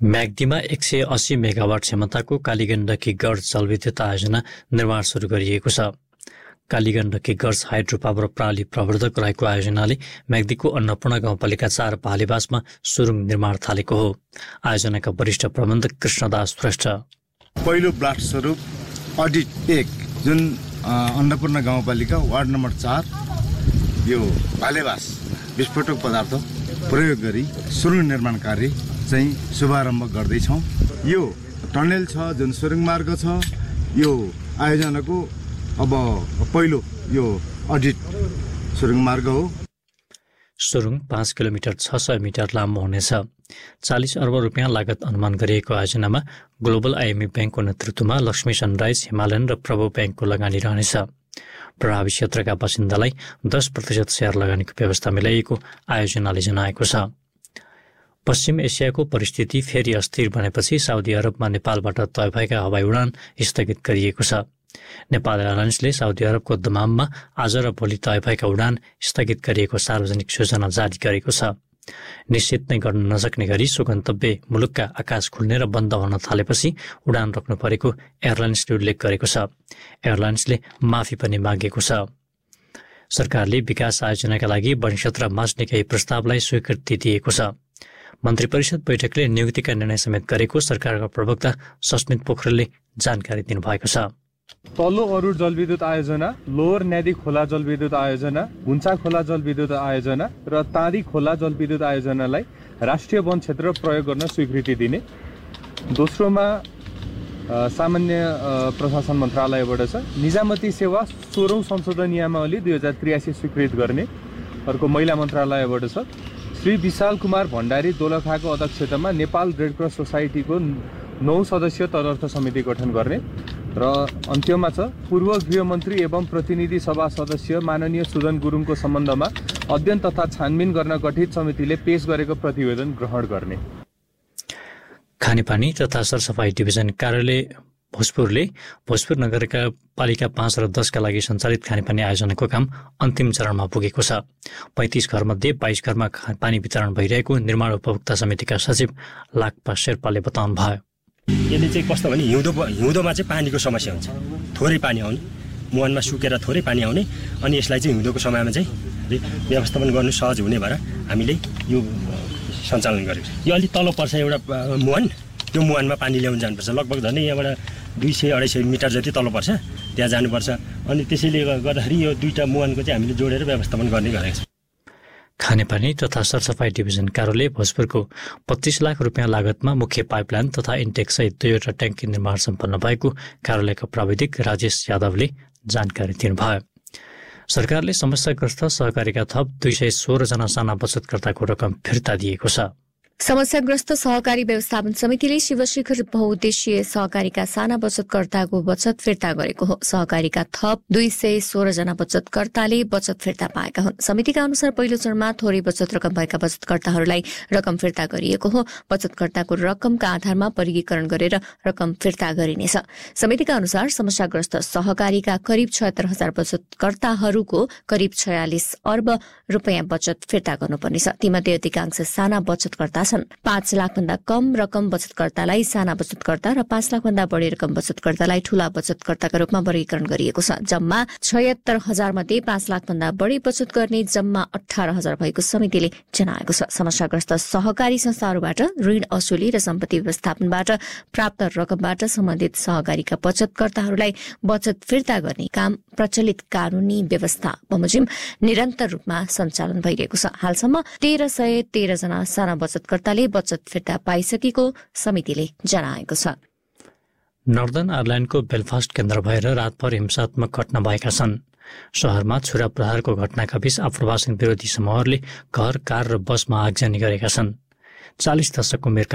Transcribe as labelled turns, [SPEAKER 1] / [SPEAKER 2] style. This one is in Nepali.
[SPEAKER 1] म्याग्दीमा 180 मेगावाट क्षमताको कालीगण्डकी गढ जलविद्युत आयोजना निर्माण सुरु गरिएको छ। कालीगण्डकी गढ हाइड्रो पावर प्रणाली प्रवर्धक रहेको आयोजनाले म्याग्दीको अन्नपूर्ण गाउँपालिका 4 भालेबासमा सुरुङ निर्माण थालेको हो। आयोजनाका वरिष्ठ प्रबन्धक कृष्णदास श्रेष्ठ।
[SPEAKER 2] पहिलो ब्लास्ट स्वरूप अडिट 1 जुन अन्नपूर्ण गाउँपालिका वार्ड नम्बर 4 यो भालेबास विस्फोटक पदार्थ प्रयोग गरी सुरुङ निर्माण कार्य चाहिँ शुभारम्भ गर्दैछौँ। यो टनेल छ जुन सुरुङ मार्ग छ, यो आयोजनाको अब पहिलो यो अडिट सुरुङ मार्ग हो।
[SPEAKER 1] सुरुङ 5 किलोमिटर 600 मिटर लामो हुनेछ। 40 अर्ब रुपियाँ लागत अनुमान गरिएको आयोजनामा ग्लोबल आइएमएफ ब्याङ्कको नेतृत्वमा लक्ष्मी सनराइज, हिमालयन र प्रभु ब्याङ्कको लगानी रहनेछ। प्रभावित क्षेत्रका बासिन्दालाई 10% सेयर लगानीको व्यवस्था मिलाइएको आयोजनाले जनाएको छ। पश्चिम एसियाको परिस्थिति फेरि अस्थिर बनेपछि साउदी अरबमा नेपालबाट तय भएका हवाई उडान स्थगित गरिएको छ। नेपाल एयरलाइन्सले साउदी अरबको दमाममा आज र भोलि तय भएका उडान स्थगित गरिएको सार्वजनिक सूचना जारी गरेको छ। निश्चित नै गर्न नसक्ने गरी सो गन्तव्य मुलुकका आकाश खुल्ने र बन्द हुन थालेपछि उडान रोक्नु परेको एयरलाइन्सले उल्लेख गरेको छ। एयरलाइन्सले माफी पनि मागेको छ। सरकारले विकास आयोजनाका लागि वन क्षेत्र मास्ने केही प्रस्तावलाई स्वीकृति दिएको छ। मन्त्री परिषद बैठकले नियुक्तिका निर्णय समेत गरेको सरकारका प्रवक्ता सस्मित पोखरेलले जानकारी दिनुभएको छ।
[SPEAKER 3] तल्लो अरूण जलविद्युत आयोजना, लोवर न्यादी खोला जलविद्युत आयोजना, हुन्चा खोला जलविद्युत आयोजना र ताँदी खोला जलविद्युत आयोजनालाई राष्ट्रिय वन क्षेत्र प्रयोग गर्न स्वीकृति दिने। दोस्रोमा सामान्य प्रशासन मन्त्रालयबाट छ निजामती सेवा 16औं संशोधन नियमावली 2083 स्वीकृत गर्ने। अर्को महिला मन्त्रालयबाट छ श्री विशाल कुमार भण्डारी दोलखाको अध्यक्षतामा नेपाल रेडक्रस सोसाइटीको 9 सदस्यीय तदर्थ समिति गठन गर्ने। र अन्त्यमा छ पूर्व गृहमन्त्री एवं प्रतिनिधि सभा सदस्य माननीय सुदन गुरुङको सम्बन्धमा अध्ययन तथा छानबिन गर्न गठित समितिले पेश गरेको प्रतिवेदन ग्रहण गर्ने।
[SPEAKER 1] खानेपानी तथा सरसफाई डिभिजन कार्यालय भोजपुरले भोजपुर नगरपालिका 5 र 10 का लागि सञ्चालित खानेपानी आयोजनाको काम अन्तिम चरणमा पुगेको छ। 35 घरमध्ये 22 घरमा पानी वितरण भइरहेको निर्माण उपभोक्ता समितिका सचिव लाक्पा शेर्पाले बताउनु भयो।
[SPEAKER 4] यसले चाहिँ कस्तो भने हिउँदोमा चाहिँ पानीको समस्या हुन्छ, थोरै पानी आउने, मुहानमा सुकेर थोरै पानी आउने, अनि यसलाई चाहिँ हिउँदोको समयमा चाहिँ व्यवस्थापन गर्नु सहज हुने भएर हामीले यो सञ्चालन गरेको छ। यो अलिक तल पर्छ एउटा मुहान, त्यो मुहानमा पानी ल्याउन जानुपर्छ। लगभग झन् यहाँबाट 200-250 मिटर जति तल पर्छ, त्यहाँ जानुपर्छ। अनि त्यसैले गर्दाखेरि यो दुईवटा मुहानको चाहिँ हामीले जोडेर व्यवस्थापन गर्ने गरेको छ।
[SPEAKER 1] खानेपानी तथा सरसफाई डिभिजन कार्यालय भोजपुरको 25 लाख रुपियाँ लागतमा मुख्य पाइपलाइन तथा इन्टेक सहित 2वटा ट्याङ्की निर्माण सम्पन्न भएको कार्यालयका प्राविधिक राजेश यादवले जानकारी दिनुभयो। सरकारले समस्याग्रस्त सहकारीका थप 216 जना साना बचतकर्ताको रकम फिर्ता दिएको छ।
[SPEAKER 5] समस्याग्रस्त सहकारी व्यवस्थापन समितिले शिवशिखर बहुउद्देश्यीय सहकारीका साना बचतकर्ताको बचत फिर्ता गरेको हो। सहकारीका थप 216 जना बचतकर्ताले बचत फिर्ता पाएका हुन्। समितिका अनुसार पहिलो चरणमा थोरै बचत रकम भएका बचतकर्ताहरूलाई रकम फिर्ता गरिएको हो। बचतकर्ताको रकमका आधारमा वर्गीकरण गरेर रकम फिर्ता गरिनेछ। समितिका अनुसार समस्याग्रस्त सहकारीका करिब 76,000 बचतकर्ताहरूको करिब 46 अर्ब रुपियाँ बचत फिर्ता गर्नुपर्नेछ। तीमध्ये अधिकांश साना बचतकर्ता 5 लाख भन्दा कम रकम बचतकर्तालाई साना बचतकर्ता र 5 लाख भन्दा बढी रकम बचतकर्तालाई ठूला बचतकर्ताका रूपमा वर्गीकरण गरिएको छ। जम्मा 76,000 मध्ये 5 लाख भन्दा बढी बचत गर्ने जम्मा 18,000 भएको समितिले जनाएको छ। समस्याग्रस्त सहकारी संस्थाहरूबाट ऋण असुली र सम्पत्ति व्यवस्थापनबाट प्राप्त रकमबाट सम्बन्धित सहकारीका बचतकर्ताहरूलाई बचत फिर्ता गर्ने काम प्रचलित कानूनी व्यवस्था बमोजिम निरन्तर रूपमा सञ्चालन भइरहेको छ। हालसम्म 1313 जना साना बचतकर्ताले बचत फिर्ता पाइसकेको समितिले जनाएको छ।
[SPEAKER 1] नर्दर्न आयरल्यान्डको बेलफास्ट केन्द्र भएर रातभर हिंसात्मक घटना भएका छन्। शहरमा छुरा प्रहारको घटनाका बीच आप्रवासन विरोधी समूहहरूले घर, कार र बसमा आगजनी गरेका छन्। 40 दशक उमेरका